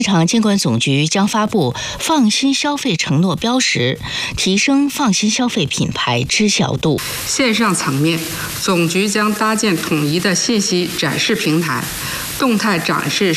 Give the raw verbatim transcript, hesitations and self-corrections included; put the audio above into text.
市场监管总局将发布放心消费承诺标识，提升放心消费品牌知晓度。 线上层面，总局将搭建统一的信息展示平台，动态展示